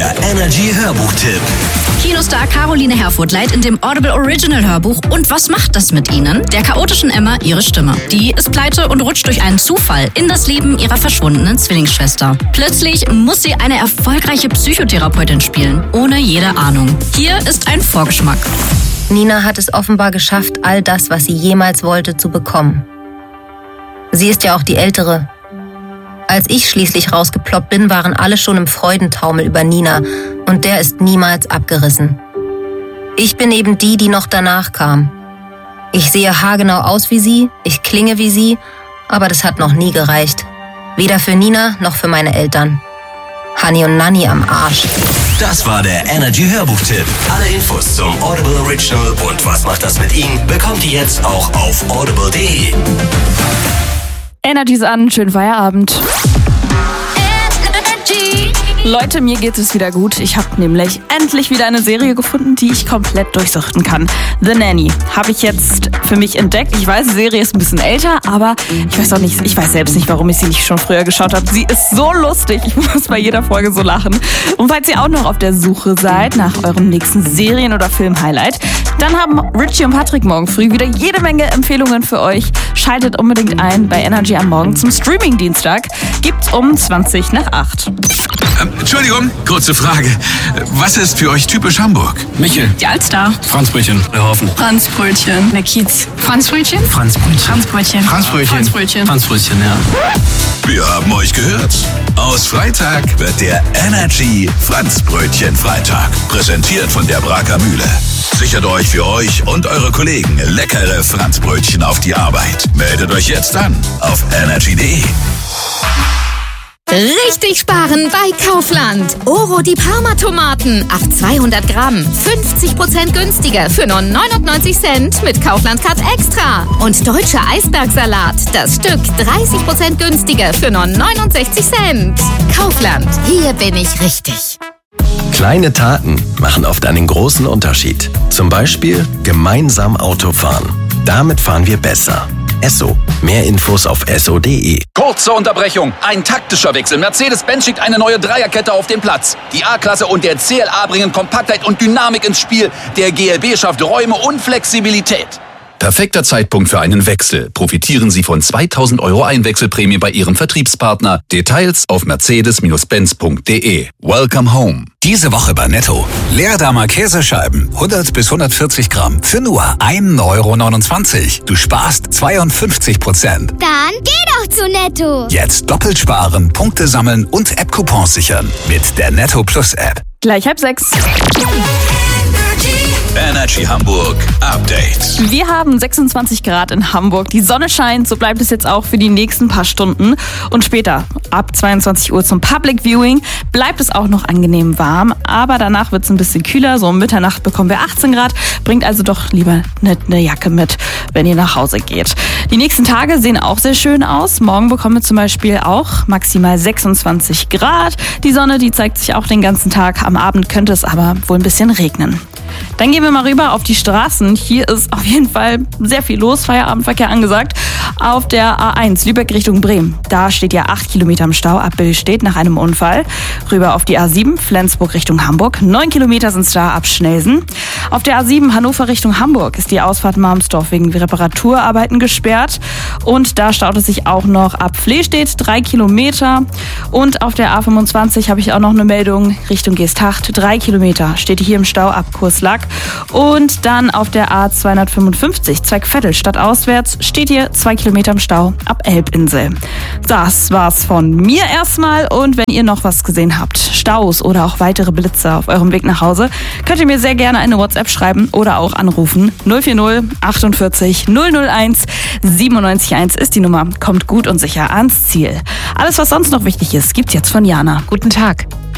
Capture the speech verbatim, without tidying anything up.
der Energy Hörbuchtipp. Kinostar Caroline Herfurth leiht in dem Audible Original Hörbuch Und was macht das mit Ihnen? Der chaotischen Emma ihre Stimme. Die ist pleite und rutscht durch einen Zufall in das Leben ihrer verschwundenen Zwillingsschwester. Plötzlich muss sie eine erfolgreiche Psychotherapeutin spielen, ohne jede Ahnung. Hier ist ein Vorgeschmack. Nina hat es offenbar geschafft, all das, was sie jemals wollte, zu bekommen. Sie ist ja auch die Ältere. Als ich schließlich rausgeploppt bin, waren alle schon im Freudentaumel über Nina und der ist niemals abgerissen. Ich bin eben die, die noch danach kam. Ich sehe haargenau aus wie sie, ich klinge wie sie, aber das hat noch nie gereicht. Weder für Nina noch für meine Eltern. Hani und Nanni am Arsch. Das war der Energy Hörbuchtipp. Alle Infos zum Audible Original und was macht das mit Ihnen bekommt ihr jetzt auch auf audible punkt de. Energy ist an, schönen Feierabend. Leute, mir geht es wieder gut. Ich habe nämlich endlich wieder eine Serie gefunden, die ich komplett durchsuchten kann. The Nanny habe ich jetzt für mich entdeckt. Ich weiß, die Serie ist ein bisschen älter, aber ich weiß auch nicht, ich weiß selbst nicht, warum ich sie nicht schon früher geschaut habe. Sie ist so lustig. Ich muss bei jeder Folge so lachen. Und falls ihr auch noch auf der Suche seid nach eurem nächsten Serien- oder Film-Highlight, dann haben Richie und Patrick morgen früh wieder jede Menge Empfehlungen für euch. Schaltet unbedingt ein bei Energy am Morgen zum Streaming-Dienstag. Gibt's um zwanzig nach acht. Ähm, Entschuldigung, kurze Frage. Was ist für euch typisch Hamburg? Michel. Die Alster. Franzbrötchen. Der Hafen. Franzbrötchen. Der Kiez. Franzbrötchen? Franzbrötchen. Franzbrötchen. Franzbrötchen. Franzbrötchen. Franzbrötchen, ja. Wir haben euch gehört. Aus Freitag wird der Energy Franzbrötchen Freitag. Präsentiert von der Braker Mühle. Sichert euch für euch und eure Kollegen leckere Franzbrötchen auf die Arbeit. Meldet euch jetzt an auf energy punkt de. Richtig sparen bei Kaufland. Oro die Parma-Tomaten auf zweihundert Gramm. fünfzig Prozent günstiger für nur neunundneunzig Cent mit Kaufland-Card Extra. Und deutscher Eisbergsalat. Das Stück dreißig Prozent günstiger für nur neunundsechzig Cent. Kaufland. Hier bin ich richtig. Kleine Taten machen oft einen großen Unterschied. Zum Beispiel gemeinsam Auto fahren. Damit fahren wir besser. Esso. Mehr Infos auf esso punkt de. Kurze Unterbrechung. Ein taktischer Wechsel. Mercedes-Benz schickt eine neue Dreierkette auf den Platz. Die A-Klasse und der C L A bringen Kompaktheit und Dynamik ins Spiel. Der G L B schafft Räume und Flexibilität. Perfekter Zeitpunkt für einen Wechsel. Profitieren Sie von zweitausend Euro Einwechselprämie bei Ihrem Vertriebspartner. Details auf mercedes benz punkt de. Welcome home. Diese Woche bei Netto. Leerdammer Käsescheiben, hundert bis hundertvierzig Gramm, für nur ein Euro neunundzwanzig. Du sparst zweiundfünfzig Prozent. Dann geh doch zu Netto. Jetzt doppelt sparen, Punkte sammeln und App-Coupons sichern. Mit der Netto Plus App. Gleich halb sechs. Energy Hamburg Update. Wir haben sechsundzwanzig Grad in Hamburg. Die Sonne scheint, so bleibt es jetzt auch für die nächsten paar Stunden. Und später, ab zweiundzwanzig Uhr zum Public Viewing, bleibt es auch noch angenehm warm. Aber danach wird es ein bisschen kühler. So um Mitternacht bekommen wir achtzehn Grad. Bringt also doch lieber eine, eine Jacke mit, wenn ihr nach Hause geht. Die nächsten Tage sehen auch sehr schön aus. Morgen bekommen wir zum Beispiel auch maximal sechsundzwanzig Grad. Die Sonne, die zeigt sich auch den ganzen Tag. Am Abend könnte es aber wohl ein bisschen regnen. Dann gehen wir mal rüber auf die Straßen. Hier ist auf jeden Fall sehr viel los, Feierabendverkehr angesagt. Auf der A eins Lübeck Richtung Bremen. Da steht ja acht Kilometer im Stau ab Billstedt nach einem Unfall. Rüber auf die A sieben Flensburg Richtung Hamburg. neun Kilometer sind es da ab Schnelsen. Auf der A sieben Hannover Richtung Hamburg ist die Ausfahrt Malmstorf wegen Reparaturarbeiten gesperrt. Und da staut es sich auch noch ab Flehstedt, drei Kilometer. Und auf der A fünfundzwanzig habe ich auch noch eine Meldung Richtung Geesthacht. drei Kilometer steht hier im Stau ab Kurslack. Und dann auf der A zweihundertfünfundfünfzig Zweigvettel stadtauswärts steht hier zwei Kilometer im Stau ab Elbinsel. Das war's von mir erstmal. Und wenn ihr noch was gesehen habt, Staus oder auch weitere Blitze auf eurem Weg nach Hause, könnt ihr mir sehr gerne eine WhatsApp schreiben oder auch anrufen. null vier null achtundvierzig null null eins siebenundneunzig eins ist die Nummer. Kommt gut und sicher ans Ziel. Alles, was sonst noch wichtig ist, gibt's jetzt von Jana. Guten Tag.